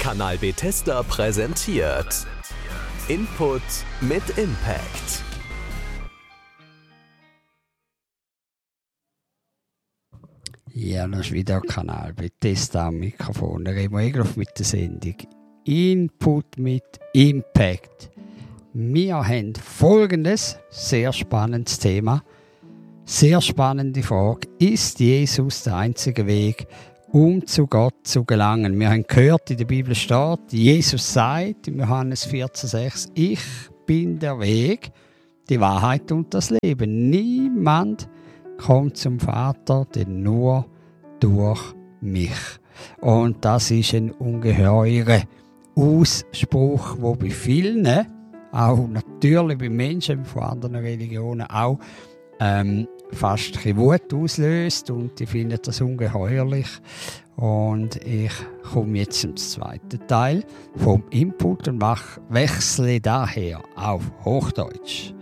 Kanal Bethesda präsentiert Input mit Impact. Ja, das ist wieder Kanal Bethesda am Mikrofon. Da reden wir mit der Sendung Input mit Impact. Wir haben folgendes sehr spannendes Thema. Sehr spannende Frage. Ist Jesus der einzige Weg, um zu Gott zu gelangen? Wir haben gehört, in der Bibel steht, Jesus sagt in Johannes 14,6, ich bin der Weg, die Wahrheit und das Leben. Niemand kommt zum Vater, denn nur durch mich. Und das ist ein ungeheurer Ausspruch, der bei vielen, auch natürlich bei Menschen von anderen Religionen auch, fast ein Wut auslöst und die finden das ungeheuerlich. Und ich komme jetzt zum zweiten Teil vom Input und wechsle daher auf Hochdeutsch.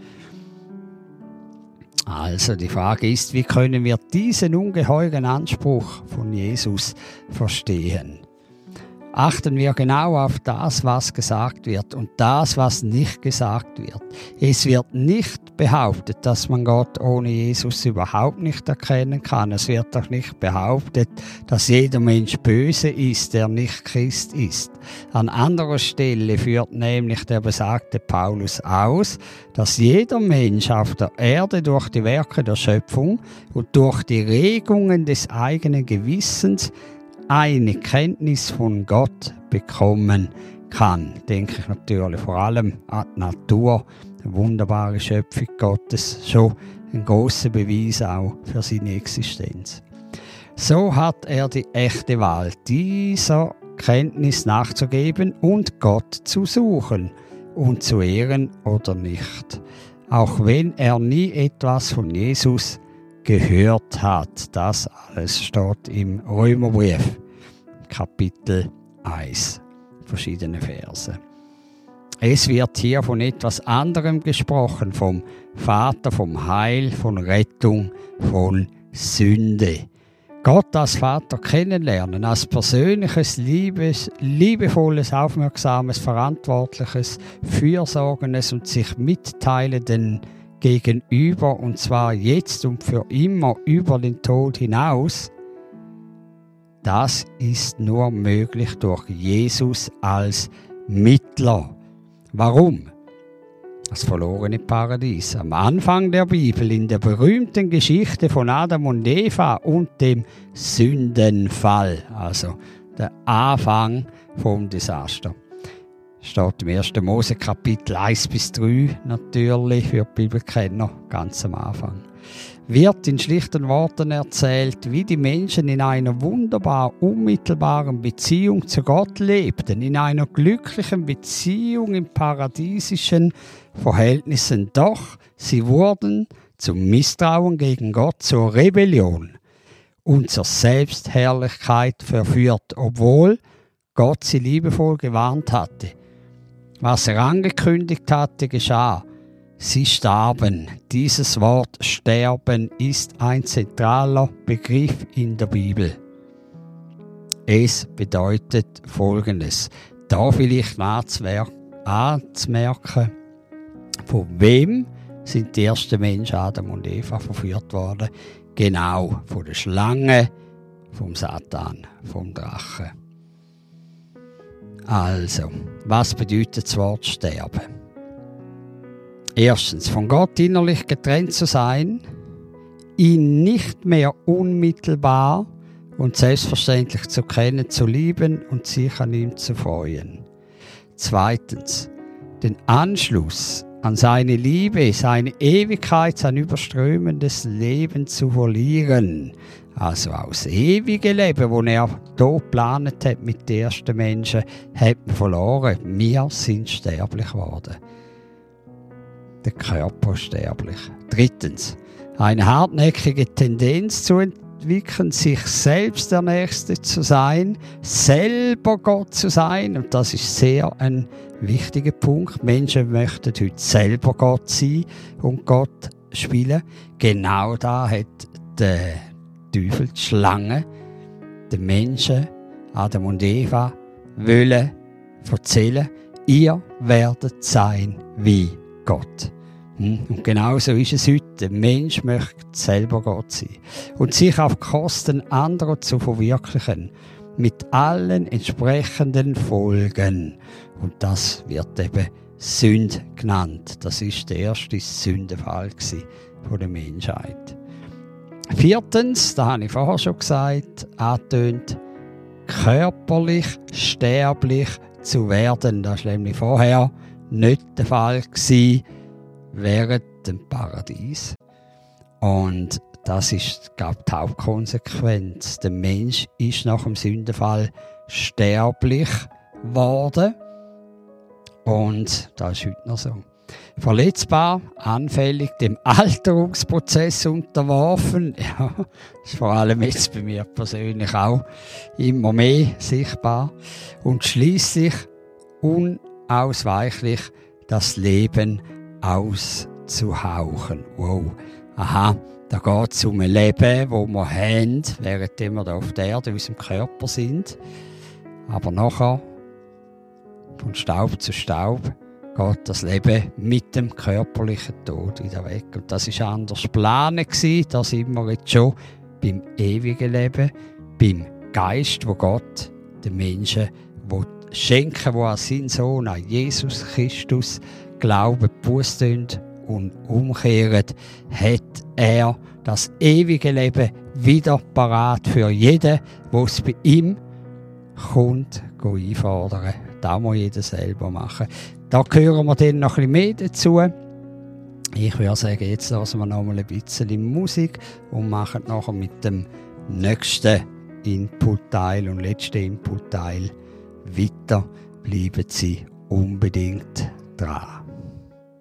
Also die Frage ist, wie können wir diesen ungeheuren Anspruch von Jesus verstehen? Achten wir genau auf das, was gesagt wird und das, was nicht gesagt wird. Es wird nicht behauptet, dass man Gott ohne Jesus überhaupt nicht erkennen kann. Es wird auch nicht behauptet, dass jeder Mensch böse ist, der nicht Christ ist. An anderer Stelle führt nämlich der besagte Paulus aus, dass jeder Mensch auf der Erde durch die Werke der Schöpfung und durch die Regungen des eigenen Gewissens eine Kenntnis von Gott bekommen kann. Denke ich natürlich vor allem an die Natur, eine wunderbare Schöpfung Gottes, schon ein grosser Beweis auch für seine Existenz. So hat er die echte Wahl, dieser Kenntnis nachzugeben und Gott zu suchen und zu ehren oder nicht. Auch wenn er nie etwas von Jesus gehört hat. Das alles steht im Römerbrief, Kapitel 1, verschiedene Verse. Es wird hier von etwas anderem gesprochen, vom Vater, vom Heil, von Rettung, von Sünde. Gott als Vater kennenlernen, als persönliches, liebevolles, aufmerksames, verantwortliches, fürsorgendes und sich mitteilenden Gegenüber, und zwar jetzt und für immer über den Tod hinaus, das ist nur möglich durch Jesus als Mittler. Warum? Das verlorene Paradies. Am Anfang der Bibel, in der berühmten Geschichte von Adam und Eva und dem Sündenfall, also der Anfang vom Desaster. Steht im 1. Mose Kapitel 1-3 natürlich für die Bibelkenner ganz am Anfang. Wird in schlichten Worten erzählt, wie die Menschen in einer wunderbar unmittelbaren Beziehung zu Gott lebten, in einer glücklichen Beziehung in paradiesischen Verhältnissen. Doch sie wurden zum Misstrauen gegen Gott, zur Rebellion und zur Selbstherrlichkeit verführt, obwohl Gott sie liebevoll gewarnt hatte. Was er angekündigt hatte, geschah. Sie starben. Dieses Wort Sterben ist ein zentraler Begriff in der Bibel. Es bedeutet Folgendes. Da vielleicht anzumerken, von wem sind die ersten Menschen, Adam und Eva, verführt worden? Genau, von der Schlange, vom Satan, vom Drachen. Also, was bedeutet das Wort Sterben? Erstens, von Gott innerlich getrennt zu sein, ihn nicht mehr unmittelbar und selbstverständlich zu kennen, zu lieben und sich an ihm zu freuen. Zweitens, den Anschluss an seine Liebe, seine Ewigkeit, sein überströmendes Leben zu verlieren. Also auch das ewige Leben, das er hier geplant hat mit den ersten Menschen, hat man verloren. Wir sind sterblich geworden. Der Körper ist sterblich. Drittens, eine hartnäckige Tendenz zu entwickeln, sich selbst der Nächste zu sein, selber Gott zu sein. Und das ist sehr ein wichtiger Punkt. Menschen möchten heute selber Gott sein und Gott spielen. Genau da hat der Teufel, die Schlange, den Menschen, Adam und Eva, wollen erzählen, ihr werdet sein wie Gott. Und genau so ist es heute. Der Mensch möchte selber Gott sein und sich auf Kosten anderer zu verwirklichen, mit allen entsprechenden Folgen. Und das wird eben Sünde genannt. Das ist der erste Sündenfall von der Menschheit. Viertens, da habe ich vorher schon gesagt, angetönt, körperlich sterblich zu werden. Das war nämlich vorher nicht der Fall während dem Paradies. Und das ist, glaube ich, die Hauptkonsequenz. Der Mensch ist nach dem Sündenfall sterblich geworden. Und das ist heute noch so. Verletzbar, anfällig, dem Alterungsprozess unterworfen. Ja, das ist vor allem jetzt bei mir persönlich auch immer mehr sichtbar. Und schließlich unausweichlich das Leben auszuhauchen. Wow. Aha, da geht es um ein Leben, das wir haben, während wir hier auf der Erde in unserem Körper sind. Aber nachher, von Staub zu Staub, geht das Leben mit dem körperlichen Tod wieder weg. Und das war anders geplant. Da sind wir jetzt schon beim ewigen Leben, beim Geist, wo Gott den Menschen schenken, wo an seinen Sohn, an Jesus Christus, glauben, Buße tun und umkehren, hat er das ewige Leben wieder parat für jeden, der es bei ihm kommt, einfordern. Das muss jeder selber machen. Da hören wir dann noch ein bisschen mehr dazu. Ich würde sagen, jetzt lassen wir noch mal ein bisschen Musik und machen nachher mit dem nächsten Input-Teil und letzten Input-Teil weiter. Bleiben Sie unbedingt dran.